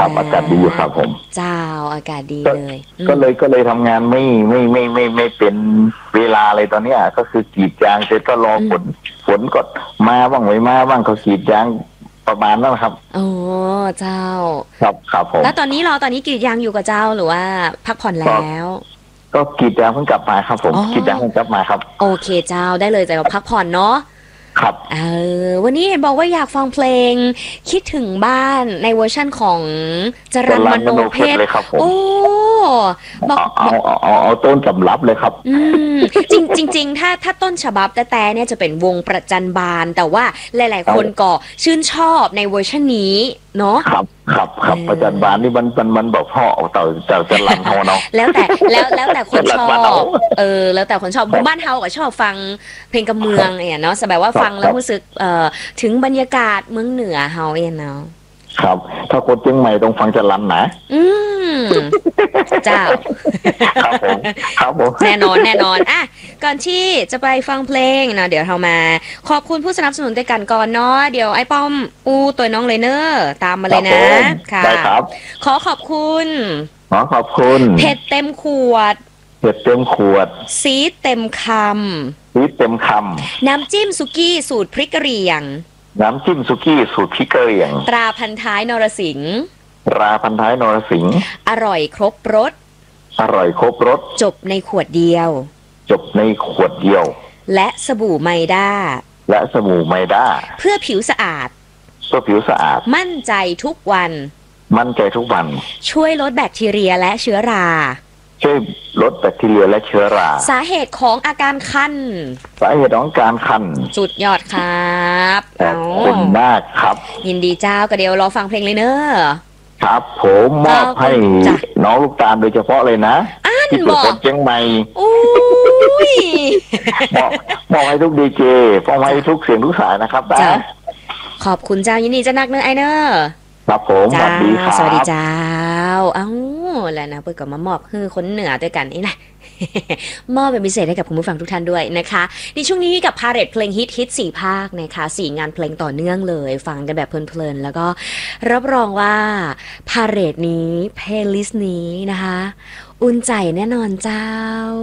ครับอากาศดีอยู่ครับผมเจ้าอากาศดีก็เลยก็เลยทำงานไม่เป็นเวลาเลยตอนเนี้ยก็คือกรีดยางเสร็จก็รอฝนก็มาบ้างไม่มาบ้างเขากรีดยางประมาณนั้นครับโอ้เจ้าครับผมแล้วตอนนี้กรีดยางอยู่กับเจ้าหรือว่าพักผ่อนก็แล้วก็กรีดยางเพิ่งกลับมาครับผมอ๋อกรีดยางเพิ่งกลับมาครับโอเคเจ้าได้เลยใจว่าพักผ่อนเนาะครับเอวันนี้เห็นบอกว่าอยากฟังเพลงคิดถึงบ้านในเวอร์ชั่นของจรัญมโนจะรันมโนเพชรเพชรเลยครับผมโอ้บอกเอาต้นสำรับเลยครับอืมจริงถ้าต้นฉบับแต่เนี่ยจะเป็นวงประจันบานแต่ว่าหลายๆคนก็ชื่นชอบในเวอร์ชันนี้เนาะครับประจันบานนี่มันบอกพ่อเอาเต่าจะรันเฮาเนาะแล้วแต่แล้วแต่คนชอจะรันบ้านเฮาบแล้วแต่คนชอบบ้านเฮาก็ชอบฟังเพลงกำเมืองเนี่ยเนาะแบบว่าฟังแล้วรู้สึกถึงบรรยากาศเมืองเหนือเฮาเนาะครับถ้าคนเชียงใหม่ต้องฟังจะรันนะอืมเจ้าครับผมแน่นอนอ่ะก่อนที่จะไปฟังเพลงนะเดี๋ยวเรามาขอบคุณผู้สนับสนุนด้วยกันก่อนเนาะเดี๋ยวไอ้ป้อมตัวน้องเลยเนอะตามมาเลยนะค่ะได้ครับขอบคุณขอบคุณเผ็ดเต็มขวดเผ็ดเต็มขวดซีดเต็มคซีดเต็มคำน้ำจิ้มสุกี้สูตรพริกกะเหรี่ยงน้ำจิ้มสุกี้สูตรพริกกะเหรี่ยงตราพันท้ายนรสิงห์ราพันท้ายนรสิงห์อร่อยครบรสอร่อยครบรสจบในขวดเดียวจบในขวดเดียวและสบู่ไมด้าเพื่อผิวสะอาดมั่นใจทุกวันช่วยลดแบคทีเรียและเชื้อราสาเหตุของอาการคันสุดยอดครับขอบคุณมากครับยินดีเจ้าก็เดี๋ยวรอฟังเพลงเลยเนอะครับผมมอบให้น้องลูกตาลโดยเฉพาะเลยนะที่เป็นคนเชียงใหม่มอบให้ทุกดีเจมอบให้ทุกเสียงทุกสายนะครับนะขอบคุณเจ้ายินดีจะนักเนอะไอเนอะครับผมสวัสดีครับสวัสดีเจ้าแล้วนะเปิดก็มามอบให้คนเหนือด้วยกันนี่แหละมอบเป็นพิเศษให้กับคุณผู้ฟังทุกท่านด้วยนะคะในช่วงนี้กับพาเรดเพลงฮิต4ภาคนะคะ4งานเพลงต่อเนื่องเลยฟังกันแบบเพลินๆแล้วก็รับรองว่าพาเรดนี้เพลย์ลิสต์นี้นะคะอุ่นใจแน่นอนเจ้า